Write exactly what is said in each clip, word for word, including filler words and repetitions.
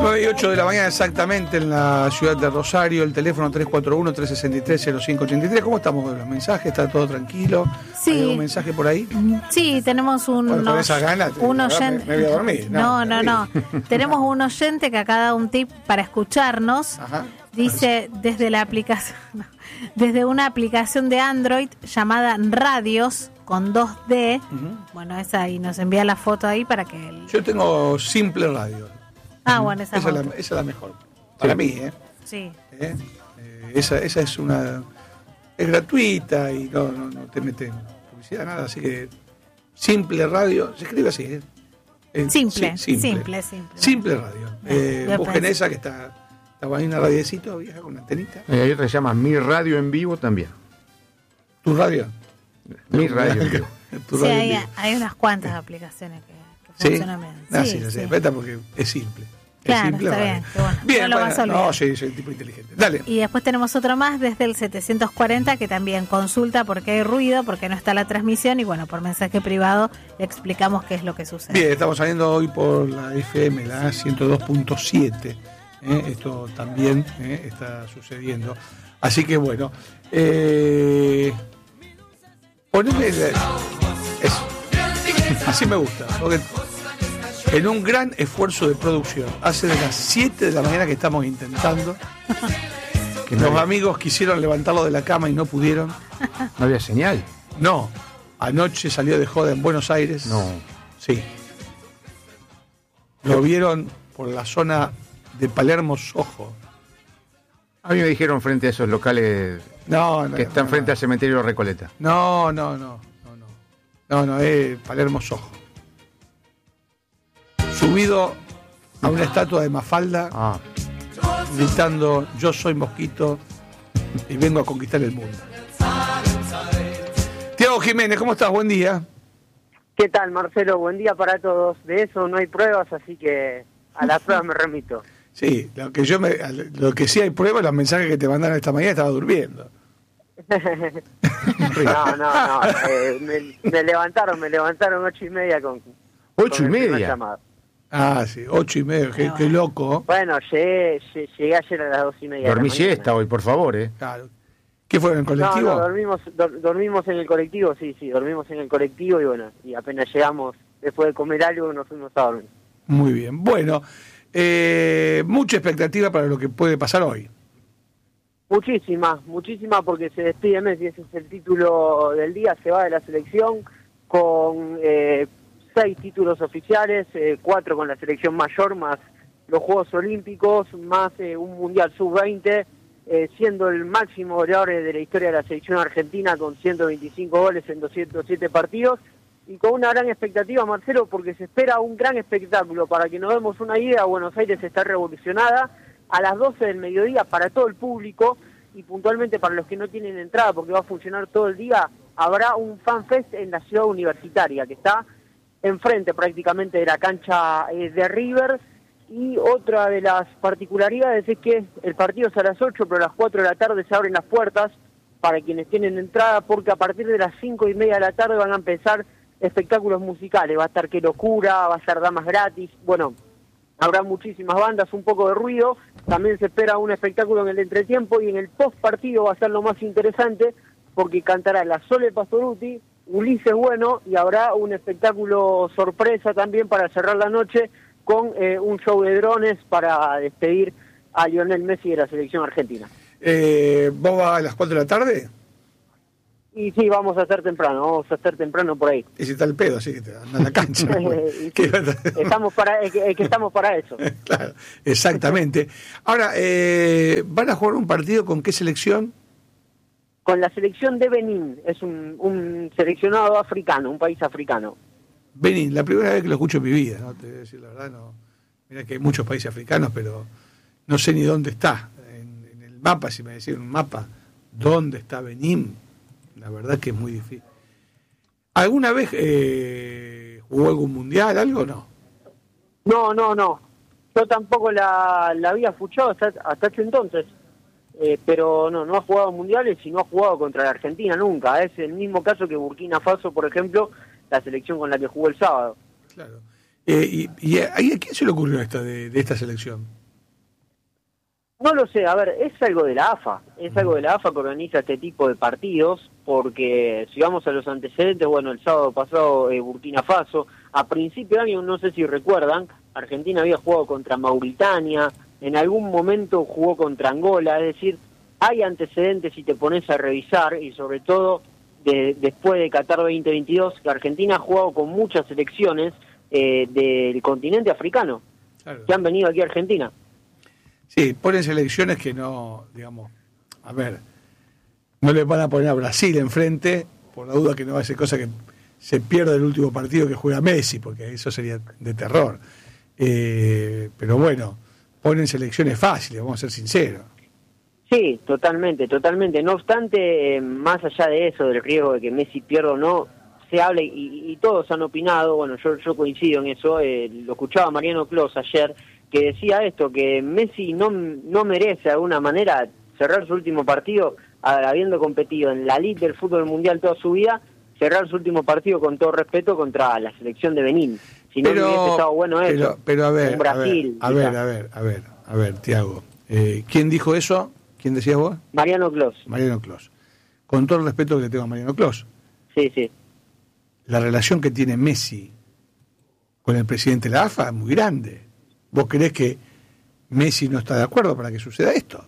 nueve y ocho de la mañana exactamente en la ciudad de Rosario, el teléfono tres cuatro uno, tres seis tres, cero cinco ocho tres. ¿Cómo estamos con los mensajes? ¿Está todo tranquilo? Sí. ¿Hay algún mensaje por ahí? Sí, tenemos un, bueno, con esa gana, un oyente. Me, me voy a dormir. No, no, no. no. Tenemos un oyente que acá da un tip para escucharnos. Ajá. Dice desde la aplicación, desde una aplicación de Android llamada Radios con dos D. Uh-huh. Bueno, esa y nos envía la foto ahí para que él... Yo tengo Simple Radio. Ah, bueno, esa, esa, es la, esa es la mejor. Para sí. mí, ¿eh? Sí. ¿Eh? Eh, esa, esa es una... Es gratuita y no, no, no te meten publicidad, nada. Así que Simple Radio, se escribe así, ¿eh? eh simple, sí, simple, simple, simple. Simple Radio. Eh, busquen pensé. Esa que está... Estaba ahí una radiecito vieja con una antenita. Eh, ahí se llama Mi Radio en Vivo también. ¿Tu radio? Mi Radio en Vivo. ¿Tu radio sí, hay, en vivo? Hay unas cuantas aplicaciones que, que ¿Sí? funcionan bien. Ah, sí, sí, sí, sí. sí. porque es simple. Claro, es simple, está vale. bien. Que bueno, bien, no lo bueno, vas a olvidar. No, sí, soy un tipo inteligente. Dale. Y después tenemos otro más desde el setecientos cuarenta que también consulta por qué hay ruido, por qué no está la transmisión y bueno, por mensaje privado le explicamos qué es lo que sucede. Bien, estamos saliendo hoy por la F M, la ciento dos punto siete. ¿eh? Esto también ¿eh? está sucediendo. Así que bueno, eh, ponele eso. Así me gusta, porque en un gran esfuerzo de producción, hace de las siete de la mañana que estamos intentando, que los amigos quisieron levantarlo de la cama y no pudieron. ¿No había señal? No, anoche salió de joda en Buenos Aires. No. Sí. Lo vieron por la zona de Palermo Soho. A mí me dijeron frente a esos locales no, no, que están no, frente no. al cementerio Recoleta. No, no, no, no, no. No, no, es Palermo Soho. Subido a una estatua de Mafalda, ah. gritando: yo soy Mosquito y vengo a conquistar el mundo. Tiago Jiménez, ¿cómo estás? Buen día. ¿Qué tal, Marcelo? Buen día para todos. De eso no hay pruebas, así que a las pruebas me remito. Sí, lo que yo me, lo que sí hay pruebas, los mensajes que te mandaron esta mañana, estaba durmiendo. no, no, no. Eh, me, me levantaron, me levantaron ocho y media con. ¿Ocho con y media? Ah, sí, ocho y media, qué, qué loco. Bueno, llegué, llegué ayer a las dos y media. Dormí siesta hoy, por favor, ¿eh? Claro. ¿Qué fue en el colectivo? No, no, dormimos, do, dormimos en el colectivo, sí, sí, dormimos en el colectivo y bueno, y apenas llegamos, después de comer algo, nos fuimos a dormir. Muy bien, bueno, eh, mucha expectativa para lo que puede pasar hoy. Muchísima, muchísima, porque se despide Messi, ese es el título del día, se va de la selección con eh, seis títulos oficiales, eh, cuatro con la selección mayor, más los Juegos Olímpicos, más eh, un Mundial sub veinte, eh, siendo el máximo goleador de la historia de la selección argentina con ciento veinticinco goles en doscientos siete partidos, y con una gran expectativa, Marcelo, porque se espera un gran espectáculo. Para que nos demos una idea, Buenos Aires está revolucionada a las doce del mediodía para todo el público y puntualmente para los que no tienen entrada, porque va a funcionar todo el día, habrá un fanfest en la ciudad universitaria, que está enfrente prácticamente de la cancha eh, de River. Y otra de las particularidades es que el partido es a las ocho, pero a las cuatro de la tarde se abren las puertas para quienes tienen entrada, porque a partir de las cinco y media de la tarde van a empezar espectáculos musicales. Va a estar Qué Locura, va a ser Damas Gratis, bueno, habrá muchísimas bandas, un poco de ruido. También se espera un espectáculo en el entretiempo y en el post partido va a ser lo más interesante, porque cantará la Sole Pastorutti, Ulises Bueno, y habrá un espectáculo sorpresa también para cerrar la noche con eh, un show de drones para despedir a Lionel Messi de la selección argentina. Eh, ¿Vos vas a las cuatro de la tarde? Y sí, vamos a hacer temprano, vamos a hacer temprano por ahí. Y si está el pedo, así que te anda a la cancha. sí, estamos para, es que, es que estamos para eso. Claro, exactamente. Ahora, eh, ¿van a jugar un partido con qué selección? Con la selección de Benín, es un, un seleccionado africano, un país africano. Benín, la primera vez que lo escucho en mi vida, ¿no? Te voy a decir la verdad, no. Mira que hay muchos países africanos, pero no sé ni dónde está. En, en el mapa, si me decían un mapa, ¿dónde está Benín? La verdad que es muy difícil. ¿Alguna vez eh, jugó algún mundial, algo o no? No, no, no. Yo tampoco la, la había escuchado hasta, hasta ese entonces. Eh, pero no, no ha jugado mundiales y no ha jugado contra la Argentina nunca. Es el mismo caso que Burkina Faso, por ejemplo, la selección con la que jugó el sábado. Claro. Eh, y, y a, ¿y a quién se le ocurrió esta de, de esta selección? No lo sé, a ver, es algo de la A F A, es algo de la A F A que organiza este tipo de partidos, porque si vamos a los antecedentes, bueno, el sábado pasado eh, Burkina Faso, a principio de año, no sé si recuerdan, Argentina había jugado contra Mauritania, en algún momento jugó contra Angola, es decir, hay antecedentes si te pones a revisar, y sobre todo de, después de Qatar veinte veintidós, que Argentina ha jugado con muchas selecciones eh, del continente africano, claro, que han venido aquí a Argentina. Sí, ponen selecciones que no, digamos, a ver, no le van a poner a Brasil enfrente, por la duda que no va a ser cosa que se pierda el último partido que juega Messi, porque eso sería de terror. Eh, pero bueno, ponen selecciones fáciles, vamos a ser sinceros. Sí, totalmente, totalmente. No obstante, eh, más allá de eso, del riesgo de que Messi pierda o no, se habla y, y todos han opinado, bueno, yo, yo coincido en eso, eh, lo escuchaba Mariano Clos ayer, que decía esto, que Messi no, no merece de alguna manera cerrar su último partido, habiendo competido en la elite del fútbol mundial toda su vida, cerrar su último partido con todo respeto contra la selección de Benín. Si no, pero, no hubiese estado bueno eso. Pero, pero a ver, en Brasil, a ver, a ver, a ver, a ver, Tiago, eh, ¿quién dijo eso? ¿Quién decías vos? Mariano Clos. Mariano Clos. Con todo el respeto que le tengo a Mariano Clos. Sí, sí. La relación que tiene Messi con el presidente de la A F A es muy grande. ¿Vos creés que Messi no está de acuerdo para que suceda esto?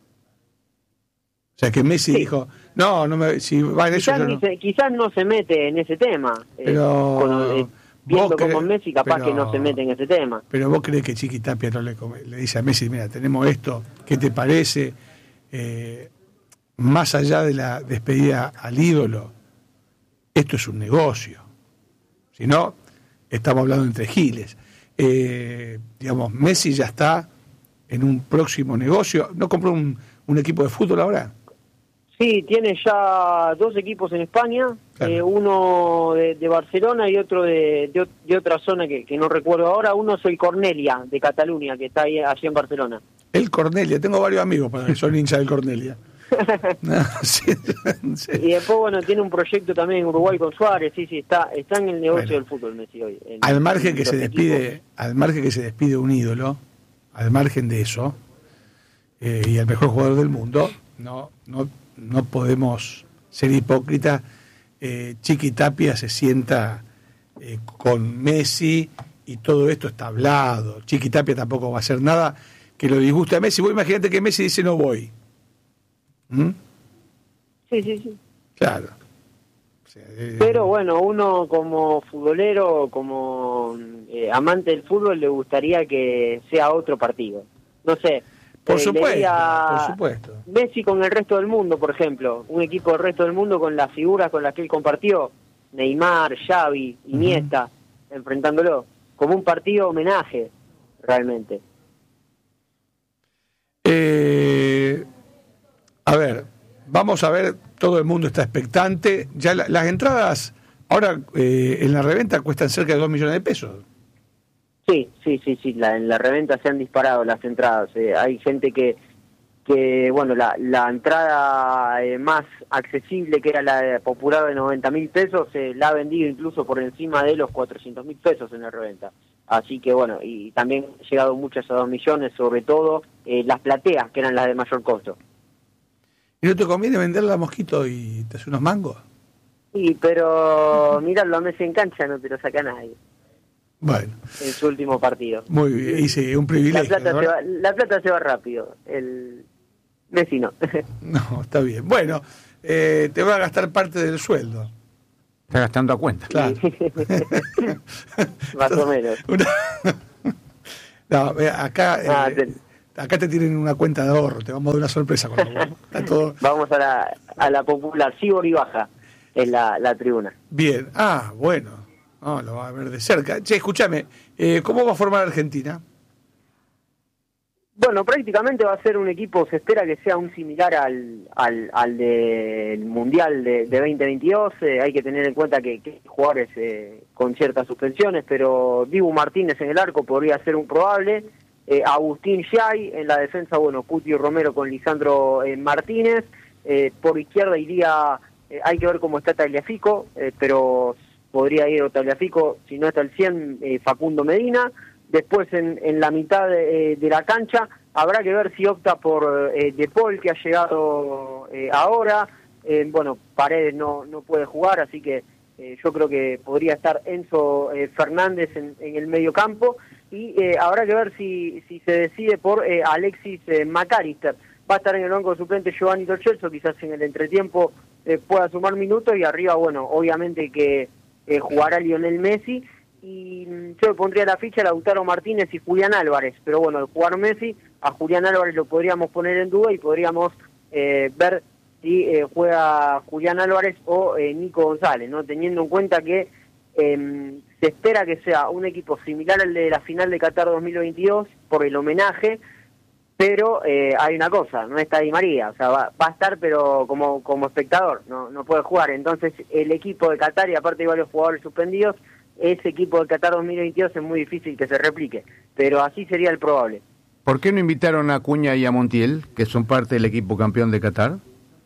O sea, que Messi sí. dijo, no, no me, si va en quizás, eso... No. Se, quizás no se mete en ese tema. Pero... Eh, con, eh, viendo como Messi, capaz pero, que no se mete en ese tema. Pero vos creés que Chiqui Tapia no le, le dice a Messi, mira, tenemos esto, ¿qué te parece? Eh, más allá de la despedida al ídolo, esto es un negocio. Si no, estamos hablando entre giles. Eh, digamos, Messi ya está en un próximo negocio. ¿No compró un, un equipo de fútbol ahora? Sí, tiene ya dos equipos en España, claro. eh, uno de, de Barcelona y otro de, de, de otra zona que, que no recuerdo ahora. Uno es el Cornelia, de Cataluña, que está ahí, allí en Barcelona. El Cornelia, tengo varios amigos para que son hinchas del Cornelia. No, sí, sí. Y después, bueno, tiene un proyecto también en Uruguay con Suárez, sí, sí, está está en el negocio bueno, del fútbol Messi hoy. En, al margen que se despide, equipos. al margen que se despide un ídolo, al margen de eso, eh, y el mejor jugador del mundo, no, no, no podemos ser hipócritas. Eh, Chiqui Tapia se sienta eh, con Messi y todo esto está hablado. Chiqui Tapia tampoco va a hacer nada que lo disguste a Messi. Vos imagínate que Messi dice no voy. ¿Mm? Sí, sí, sí. Claro. O sea, eh, Pero bueno, uno como futbolero, como eh, amante del fútbol, le gustaría que sea otro partido. No sé. Por eh, supuesto, por supuesto. Messi con el resto del mundo, por ejemplo. Un equipo del resto del mundo con las figuras con las que él compartió. Neymar, Xavi, Iniesta, uh-huh. enfrentándolo. Como un partido homenaje, realmente. Eh... A ver, vamos a ver, todo el mundo está expectante. Ya la, las entradas ahora eh, en la reventa cuestan cerca de dos millones de pesos. Sí, sí, sí, sí. La, en la reventa se han disparado las entradas. Eh, hay gente que, que bueno, la, la entrada eh, más accesible, que era la popular de noventa mil pesos, eh, la ha vendido incluso por encima de los cuatrocientos mil pesos en la reventa. Así que bueno, y también han llegado muchas a dos millones, sobre todo eh, las plateas, que eran las de mayor costo. ¿Y no te conviene venderla a Mosquito y te hace unos mangos? Sí, pero mirarlo a Messi en cancha no te lo saca nadie. Bueno. En su último partido. Muy bien, hice un privilegio. La plata, se va, la plata se va rápido, el Messi no. No, está bien. Bueno, eh, te va a gastar parte del sueldo. Está gastando a cuenta. Claro. Más o menos. Una... No, acá... Ah, eh, te... Acá te tienen una cuenta de ahorro, te vamos a dar una sorpresa con está todo... Vamos a la, a la popular, Sibor y Baja, es la, la tribuna. Bien, ah, bueno, no, lo va a ver de cerca. Che, escúchame, eh, ¿cómo va a formar Argentina? Bueno, prácticamente va a ser un equipo, se espera que sea un similar al, al, al del Mundial de, de veinte veintidós, eh, hay que tener en cuenta que, que hay jugadores eh, con ciertas suspensiones, pero Dibu Martínez en el arco podría ser un probable... Eh, Agustín Yay en la defensa, bueno, Cuti Romero con Lisandro eh, Martínez, eh, por izquierda iría, eh, hay que ver cómo está Tagliafico, eh, pero podría ir Tagliafico, si no está al cien, eh, Facundo Medina. Después en, en la mitad de, de la cancha habrá que ver si opta por eh, De Paul, que ha llegado eh, ahora. Eh, bueno, Paredes no, no puede jugar, así que eh, yo creo que podría estar Enzo eh, Fernández en, en el medio campo. Y eh, habrá que ver si, si se decide por eh, Alexis eh, McAllister. Va a estar en el banco de suplente Giovanni Lo Celso, quizás en el entretiempo eh, pueda sumar minutos, y arriba, bueno, obviamente que eh, jugará Lionel Messi. Y yo le pondría la ficha a Lautaro Martínez y Julián Álvarez, pero bueno, al jugar Messi, a Julián Álvarez lo podríamos poner en duda y podríamos eh, ver si eh, juega Julián Álvarez o eh, Nico González, ¿no? Teniendo en cuenta que eh, se espera que sea un equipo similar al de la final de Qatar dos mil veintidós por el homenaje, pero eh, hay una cosa, no está Di María, o sea, va, va a estar pero como como espectador, no no puede jugar. Entonces el equipo de Qatar, y aparte hay varios jugadores suspendidos, ese equipo de Qatar dos mil veintidós es muy difícil que se replique, pero así sería el probable. ¿Por qué no invitaron a Acuña y a Montiel, que son parte del equipo campeón de Qatar?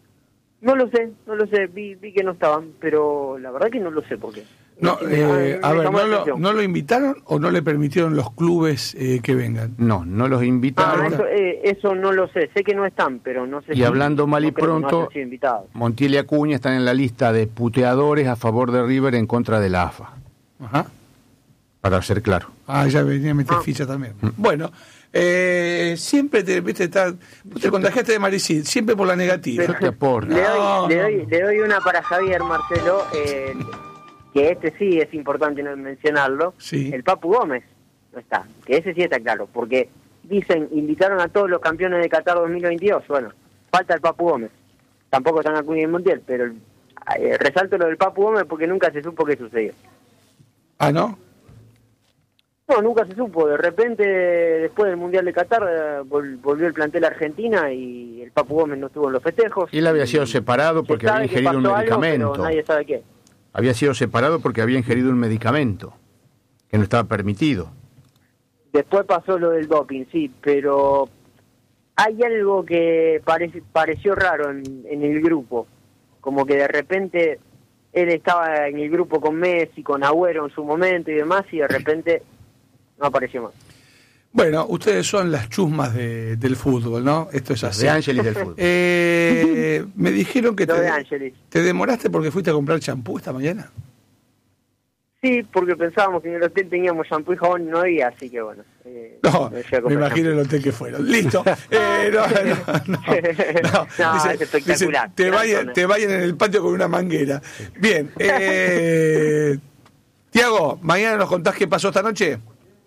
No lo sé, no lo sé, vi, vi que no estaban, pero la verdad que no lo sé por qué. No, eh, a ver, ¿no lo, ¿no lo invitaron o no le permitieron los clubes eh, que vengan? No, no los invitaron. Ah, eso, eh, eso no lo sé, sé que no están, pero no sé. Y si, hablando mal y no pronto, no Montiel y Acuña están en la lista de puteadores a favor de River en contra de la A F A. Ajá. Para ser claro. Ah, ya venía a meter ah. ficha también. Mm. Bueno, eh, siempre te, viste, está, vos te contagiaste de Maricil, siempre por la negativa. Pero, te aporta. Le, doy, no, le, no. doy, le doy una para Javier, Marcelo, eh, que este sí es importante no mencionarlo. Sí. El Papu Gómez no está, que ese sí está claro, porque dicen, invitaron a todos los campeones de Qatar dos mil veintidós, bueno, falta el Papu Gómez. Tampoco están Acuña y Montiel, pero eh, resalto lo del Papu Gómez porque nunca se supo qué sucedió. Ah, ¿no? No, nunca se supo. De repente, después del Mundial de Qatar, eh, vol- volvió el plantel a Argentina y el Papu Gómez no estuvo en los festejos. Y él había sido separado porque Se había sabe que ingerido un pasó algo, medicamento. pero nadie sabe qué. Había sido separado porque había ingerido un medicamento que no estaba permitido. Después pasó lo del doping, sí, pero hay algo que parece, pareció raro en, en el grupo. Como que de repente él estaba en el grupo con Messi, con Agüero en su momento y demás, y de repente no apareció más. Bueno, ustedes son las chusmas de, del fútbol, ¿no? Esto es Los así. de Ángeles del fútbol. Eh, me dijeron que Lo te, de Ángeles. te demoraste porque fuiste a comprar champú esta mañana. Sí, porque pensábamos que en el hotel teníamos shampoo y jabón y no había, así que bueno. Eh, No, me fui a me comprar imagino el hotel que fueron. Listo. Eh, no, no, no, no. No, Dice- es espectacular. dice, te, Gran vayan, zona. te vayan en el patio con una manguera. Bien. Eh, Tiago, mañana nos contás qué pasó esta noche.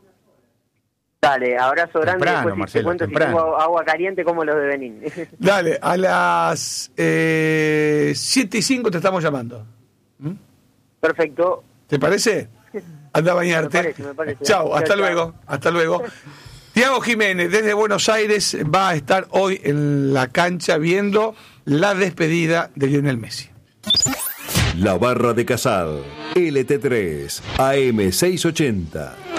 Dale, abrazo grande. Temprano, Después si Marcelo, te cuento temprano. si tengo agua caliente como los de Benín. Dale, a las eh, siete y cinco te estamos llamando. ¿Mm? Perfecto. ¿Te parece? Anda a bañarte. Me parece, me parece. Chao, Chao, hasta chao. luego. Hasta luego. Tiago Jiménez, desde Buenos Aires, va a estar hoy en la cancha viendo la despedida de Lionel Messi. La Barra de Casal, L T tres, A M seiscientos ochenta.